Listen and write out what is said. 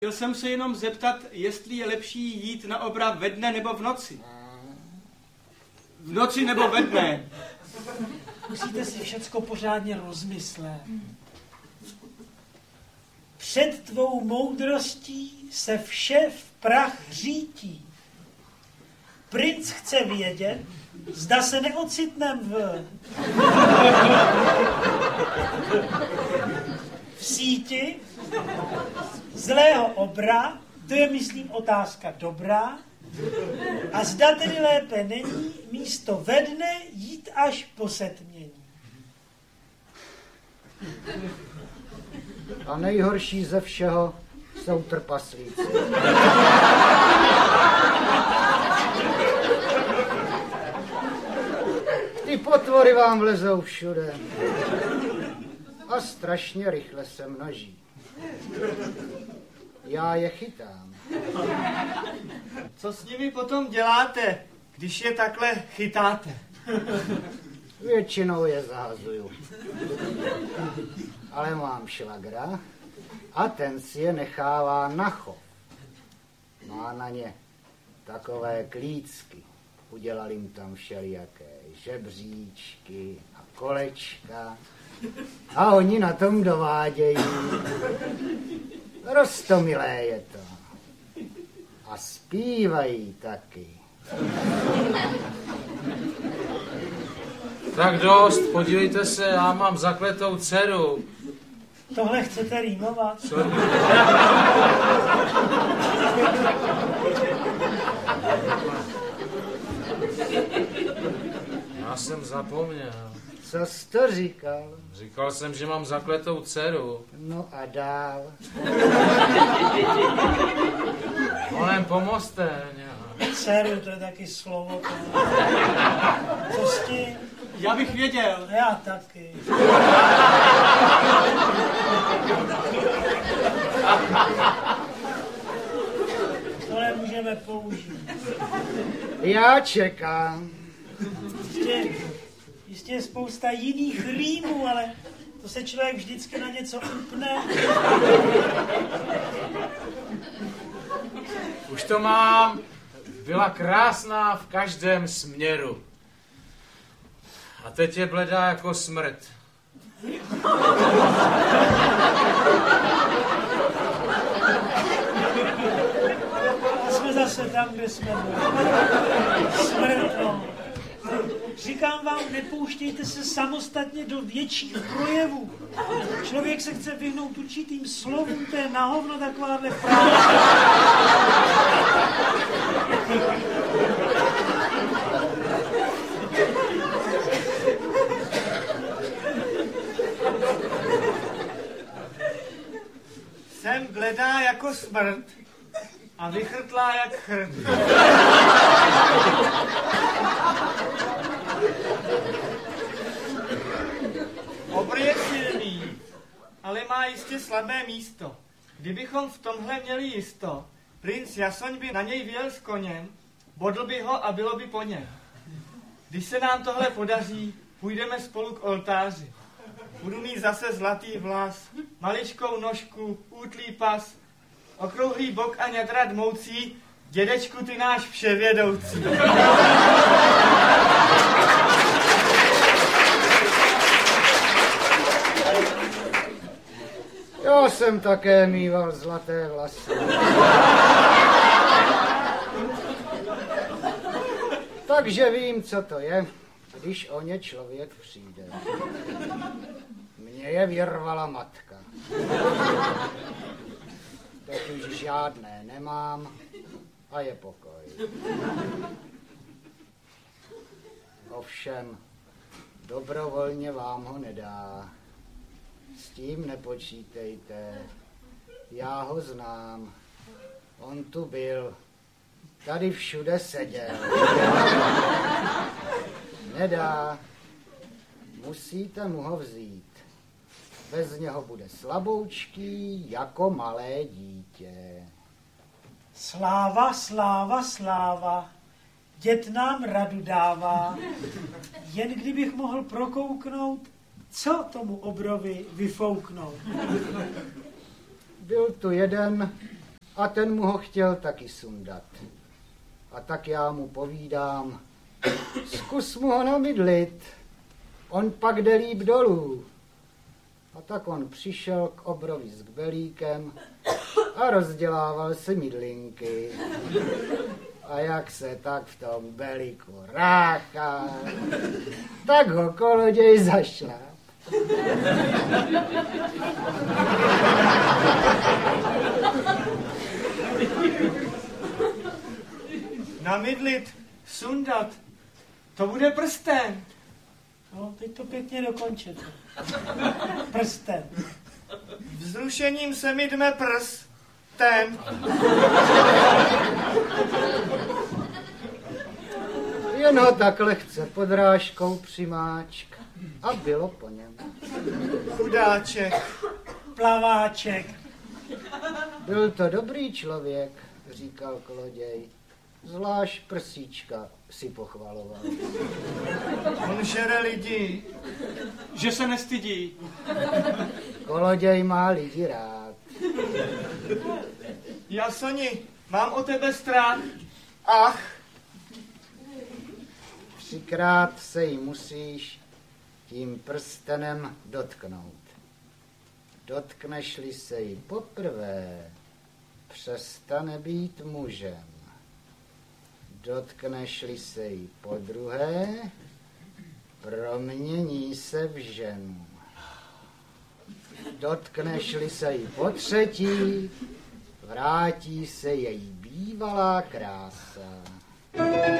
Chtěl jsem se jenom zeptat, jestli je lepší jít na obra ve dne nebo v noci. V noci nebo ve dne. Musíte si všecko pořádně rozmyslet. Před tvou moudrostí se vše v prach řítí. Princ chce vědět, zda se neocitnem v síti zlého obra, to je, myslím, otázka dobrá, a zda tedy lépe není místo ve dne jít až po setmění. A nejhorší ze všeho jsou trpaslíci. Ty potvory vám vlezou všude a strašně rychle se množí. Já je chytám. Co s nimi potom děláte, když je takhle chytáte? Většinou je zahazuju. Ale mám švagra a ten si je nechává na chov. Má na ně takové klícky. Udělal jim tam všelijaké žebříčky a kolečka. A oni na tom dovádějí. Roztomilé je to. A zpívají taky. Tak dost, podívejte se, já mám zakletou dceru. Tohle chcete rýmovat? Sorry. Já jsem zapomněl. Co jsi to říkal? Říkal jsem, že mám zakletou dceru. No a dál. Honem pomozte nějak. Dceru, to je taky slovo. Co s tím? Já bych věděl. Já taky. To nemůžeme použít. Já čekám. Jistě je spousta jiných rýmů, ale to se člověk vždycky na něco upne. Už to mám. Byla krásná v každém směru. A teď je bledá jako smrt. A jsme zase tam, kde jsme byli. Smrtno. Říkám vám, nepouštějte se samostatně do větších projevů. Člověk se chce vyhnout určitým slovům, to je na hovno takováhle práce. Jsem bledá jako smrt a vychrtlá jak chrt. Obr je silný, ale má jistě slabé místo. Kdybychom v tomhle měli jisto, princ Jasoň by na něj vyjel s koněm, bodl by ho a bylo by po něm. Když se nám tohle podaří, půjdeme spolu k oltáři. Budu mít zase zlatý vlas, maličkou nožku, útlý pas, okrouhlý bok a ňadra dmoucí, dědečku, ty náš vševědoucí. Já jsem také mýval zlaté vlasy. Takže vím, co to je, když o ně člověk přijde. Mně je vyrvala matka. Teď už žádné nemám a je pokoj. Ovšem, dobrovolně vám ho nedá. S tím nepočítejte. Já ho znám. On tu byl. Tady všude seděl. Nedá. Musíte mu ho vzít. Bez něho bude slaboučký jako malé dítě. Sláva, sláva, sláva. Děd nám radu dává. Jen kdybych mohl prokouknout, co tomu obrovi vyfouknout. Byl tu jeden A ten mu ho chtěl taky sundat. A tak já mu povídám, zkus mu ho namydlit, on pak jde líp dolů. A tak on přišel k obrovi s kbelíkem a rozdělával si mydlinky. A jak se tak v tom belíku ráchá, tak ho koloděj zašláp. Namydlit, sundat, to bude prsten. No, teď to pěkně dokončete. Prsten. Vzrušením se mi dme prsten. Jen ho tak lehce podrážkou přimáčk a bylo po něm. Chudáček. Plaváček. Byl to dobrý člověk, říkal koloděj. Zvlášť prsíčka si pochvaloval. On žere lidi. Že se nestydí. Koloděj má lidi rád. Jasoni, mám o tebe strach. Ach. 3krát se jí musíš tím prstenem dotknout. Dotkneš-li se jí poprvé, přestane být mužem. Dotkneš-li se jí podruhé, promění se v ženu. Dotkneš-li se jí potřetí, vrátí se její bývalá krása.